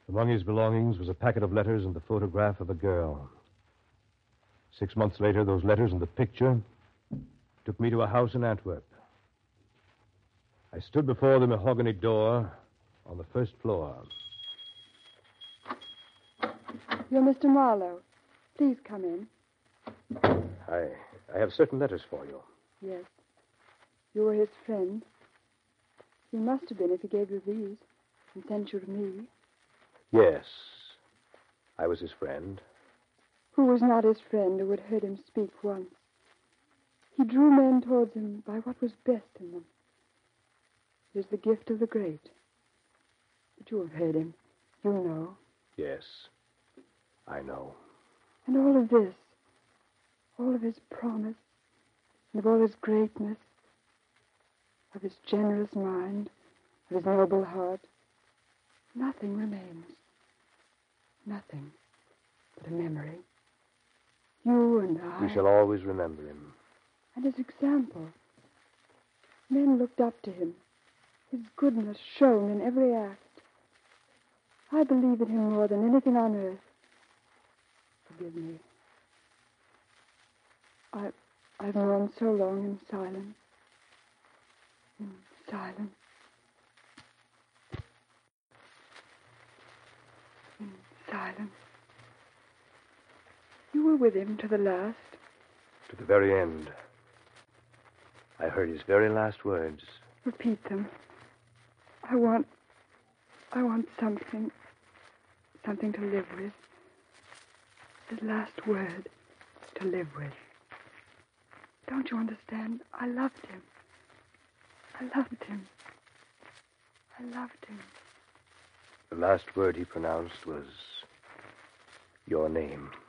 Among his belongings was a packet of letters and the photograph of a girl. 6 months later, those letters and the picture took me to a house in Antwerp. I stood before the mahogany door on the first floor. You're Mr. Marlowe. Please come in. I have certain letters for you. Yes. You were his friend. You must have been if he gave you these and sent you to me. Yes, I was his friend. Who was not his friend who had heard him speak once? He drew men towards him by what was best in them. It is the gift of the great. But you have heard him. You know. Yes, I know. And all of this, all of his promise, and of all his greatness, of his generous mind, of his noble heart, nothing remains. Nothing but a memory. You and I. We shall always remember him. And his example. Men looked up to him. His goodness shone in every act. I believe in him more than anything on earth. Forgive me. I've mourned so long in silence. In silence. In silence. You were with him to the last. To the very end. I heard his very last words. Repeat them. I want something to live with. His last word to live with. Don't you understand? I loved him. I loved him. I loved him. The last word he pronounced was your name.